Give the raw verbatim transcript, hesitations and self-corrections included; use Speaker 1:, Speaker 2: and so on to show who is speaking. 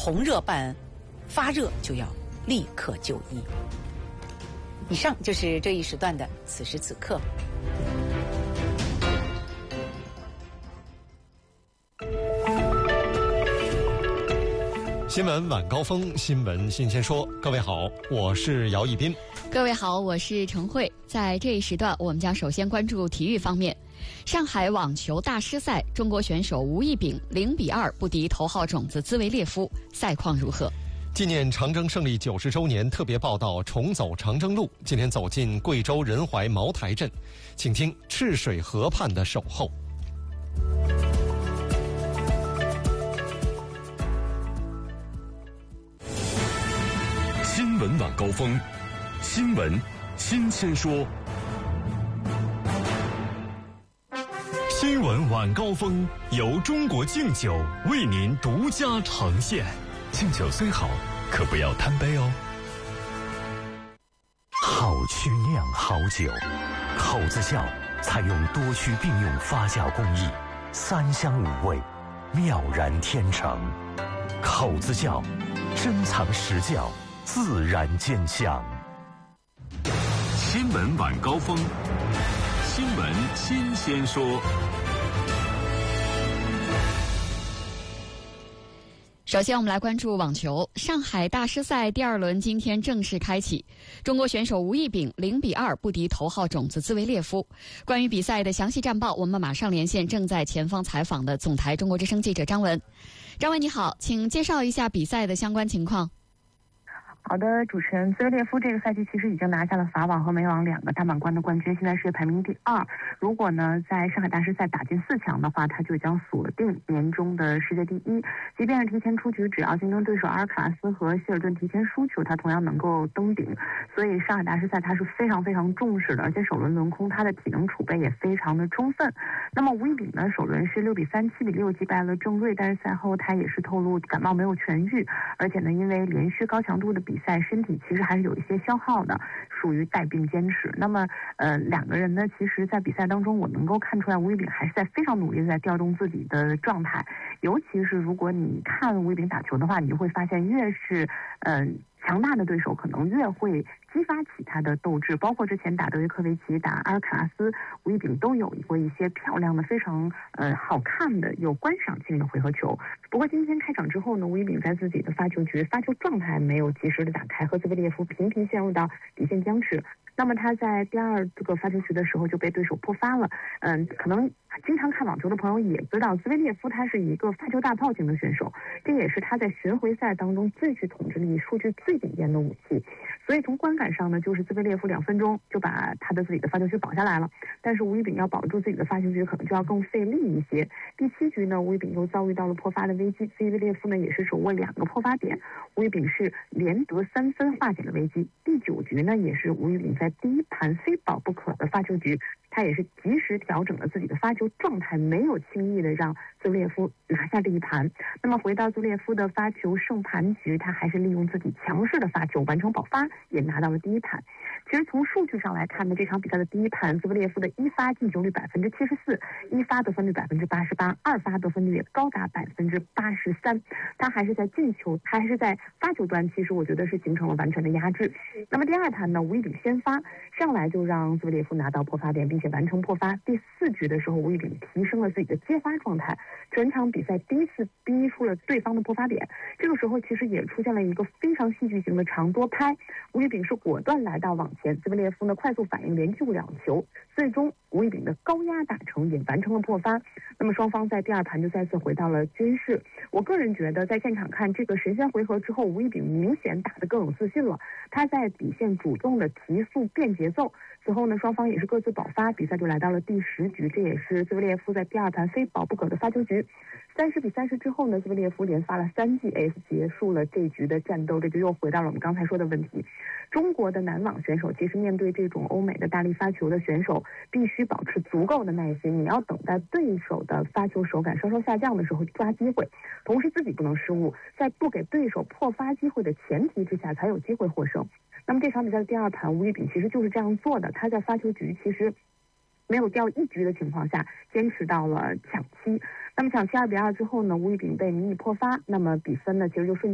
Speaker 1: 红热办发热就要立刻就医。以上就是这一时段的此时此刻。
Speaker 2: 新闻晚高峰，新闻新鲜说。各位好，我是姚一斌。
Speaker 3: 各位好，我是陈慧。在这一时段，我们将首先关注体育方面。上海网球大师赛，中国选手吴亦丙零比二不敌头号种子兹维列夫，赛况如何？
Speaker 2: 纪念长征胜利九十周年特别报道重走长征路，今天走进贵州仁怀茅台镇，请听赤水河畔的守候。
Speaker 4: 新闻晚高峰，新闻新鲜说。新闻晚高峰由中国敬酒为您独家呈现。敬酒虽好，可不要贪杯哦。
Speaker 5: 好曲酿好酒，口子窖采用多曲并用发酵工艺，三香五味，妙然天成。口子窖，珍藏实窖，自然见香。
Speaker 4: 新闻晚高峰，新闻新鲜说。
Speaker 3: 首先我们来关注网球。上海大师赛第二轮今天正式开启，中国选手吴亦丙零比二不敌头号种子兹维列夫。关于比赛的详细战报，我们马上连线正在前方采访的总台中国之声记者张文。张文你好，请介绍一下比赛的相关情况。
Speaker 6: 好的，主持人，兹维列夫这个赛季其实已经拿下了法网和美网两个大满贯的冠军，现在是排名第二。如果呢在上海大师赛打进四强的话，他就将锁定年终的世界第一。即便是提前出局，只要竞争对手阿尔卡拉斯和希尔顿提前输球，他同样能够登顶。所以上海大师赛他是非常非常重视的，而且首轮轮空他的体能储备也非常的充分。那么吴亦丙呢，首轮是六比三、七比六击败了郑睿，但是赛后他也是透露感冒没有痊愈，而且呢因为连续高强度的比比赛身体其实还是有一些消耗的，属于带病坚持。那么呃两个人呢，其实在比赛当中我能够看出来吴亦丙还是在非常努力的在调动自己的状态，尤其是如果你看吴亦丙打球的话，你就会发现越是嗯、呃强大的对手可能越会激发起他的斗志，包括之前打德约科维奇、打阿尔卡拉斯，吴亦丙都有过一些漂亮的、非常呃好看的、有观赏性的回合球。不过今天开场之后呢，吴亦丙在自己的发球局发球状态没有及时的打开，和兹维列夫频频陷入到底线僵持。那么他在第二个发球局的时候就被对手破发了。嗯，可能经常看网球的朋友也知道，兹维列夫他是一个发球大炮型的选手，这也是他在巡回赛当中最具统治力、数据最顶尖的武器。所以从观感上呢，就是兹维列夫两分钟就把他的自己的发球局保下来了，但是吴亦丙要保住自己的发球局可能就要更费力一些。第七局呢，吴亦丙又遭遇到了破发的危机，兹维列夫呢也是手握两个破发点，吴亦丙是连得三分化解了危机。第九局呢，也是吴亦丙在第一盘非保不可的发球局，他也是及时调整了自己的发球状态，没有轻易的让兹维列夫拿下这一盘。那么回到兹维列夫的发球胜盘局，他还是利用自己强势的发球完成保发，也拿到了第一盘。其实从数据上来看呢，这场比赛的第一盘，兹维列夫的一发进球率百分之七十四，一发得分率百分之八十八，二发得分率也高达百分之八十三。他还是在进球，他还是在发球端，其实我觉得是形成了完全的压制。那么第二盘呢，吴亦丙先发上来就让兹维列夫拿到破发点，并且完成破发。第四局的时候，吴亦丙提升了自己的接发状态，全场比赛第一次逼出了对方的破发点。这个时候其实也出现了一个非常戏剧性的长多拍，吴亦丙是果断来到网前，兹维列夫呢快速反应连救两球，最终吴亦丙的高压打成，也完成了破发。那么双方在第二盘就再次回到了均势。我个人觉得在现场看这个神仙回合之后，吴亦丙明显打得更有自信了，他在底线主动的提速变节奏。此后呢，双方也是各自保发，比赛就来到了第十局，这也是兹维列夫在第二盘非保不可的发球局。三十比三十之后呢，兹维列夫连发了三记 ace 结束了这局的战斗。这就又回到了我们刚才说的问题，中国的男网选手其实面对这种欧美的大力发球的选手，必须保持足够的耐心，你要等待对手的发球手感稍稍下降的时候抓机会，同时自己不能失误，在不给对手破发机会的前提之下才有机会获胜。那么这场比赛的第二盘，吴亦丙其实就是这样做的，他在发球局其实没有掉一局的情况下，坚持到了抢七。那么抢七二比二之后呢，吴亦丙被迷你破发，那么比分呢其实就瞬